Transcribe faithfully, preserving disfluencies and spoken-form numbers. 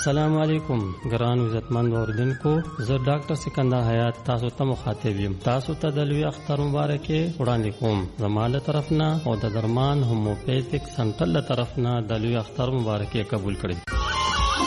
السلام علیکم ګران عزتمند اوردونکو، زه ډاکټر سکندر حیات تاسو ته مخاطب یم. تاسو ته د لوی اختر مبارکي وړاندې کوم. زما له طرف نه او د درمان هوموپیتیک سنټر له طرف نه د لوی اختر مبارکي قبول کړئ.